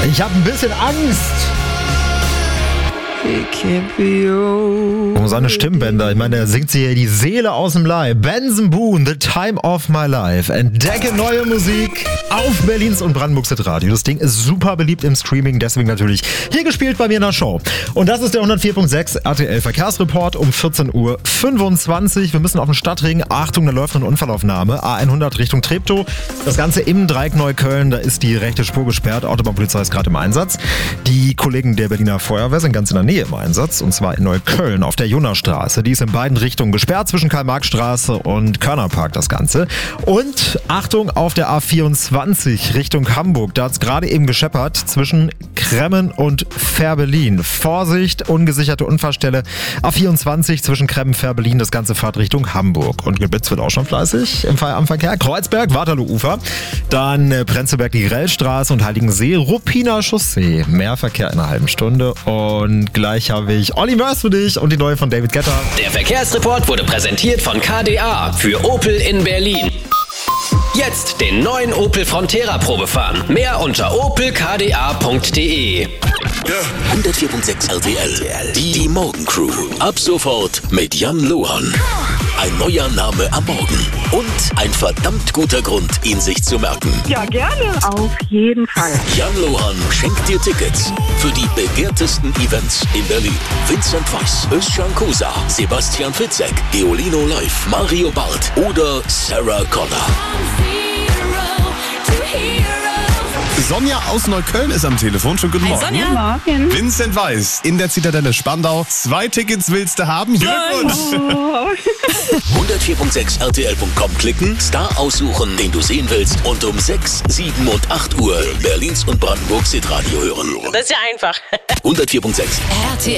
Ich habe ein bisschen Angst. Um seine Stimmbänder. Ich meine, er singt sich hier die Seele aus dem Leib. Benson Boone, The Time of My Life. Entdecke neue Musik auf Berlins und Brandenburgs Radio. Das Ding ist super beliebt im Streaming, deswegen natürlich hier gespielt bei mir in der Show. Und das ist der 104.6 RTL Verkehrsreport um 14.25 Uhr. Wir müssen auf den Stadtring. Achtung, da läuft eine Unfallaufnahme. A100 Richtung Treptow. Das Ganze im Dreieck Neukölln. Da ist die rechte Spur gesperrt. Autobahnpolizei ist gerade im Einsatz. Die Kollegen der Berliner Feuerwehr sind ganz in der Nähe im Einsatz, und zwar in Neukölln auf der Junnerstraße. Die ist in beiden Richtungen gesperrt, zwischen Karl-Marx-Straße und Körnerpark das Ganze. Und Achtung, auf der A24 Richtung Hamburg, da hat es gerade eben gescheppert zwischen Kremmen und Fährberlin. Vorsicht, ungesicherte Unfallstelle. A24 zwischen Kremmen, Fährberlin, das ganze Fahrt Richtung Hamburg. Und Gebitz wird auch schon fleißig im Feierabendverkehr. Kreuzberg, Waterloo-Ufer, dann Prenzlberg, die Grellstraße und Heiligensee, Ruppiner Chaussee. Mehr Verkehr in einer halben Stunde. Und gleich habe ich Olli Mörs für dich und die neue von David Guetta. Der Verkehrsreport wurde präsentiert von KDA für Opel in Berlin. Jetzt den neuen Opel Frontera Probefahren. Mehr unter opelkda.de. 104.6 RTL. Die Morgencrew. Ab sofort mit Jan Lohan. Ein neuer Name am Morgen. Und ein verdammt guter Grund, ihn sich zu merken. Ja, gerne. Auf jeden Fall. Jan Lohan schenkt dir Tickets für die begehrtesten Events in Berlin. Vincent Weiss, Özcan Kosa, Sebastian Fitzek, Geolino Live, Mario Barth oder Sarah Connor. Sonja aus Neukölln ist am Telefon. Schon guten Morgen. Sonja. Morgen. Vincent Weiss in der Zitadelle Spandau. 2 Tickets willst du haben? Glückwunsch! Oh. 104.6 RTL.com klicken, Star aussuchen, den du sehen willst und um 6, 7 und 8 Uhr Berlins und Brandenburgs Radio hören. Das ist ja einfach. 104.6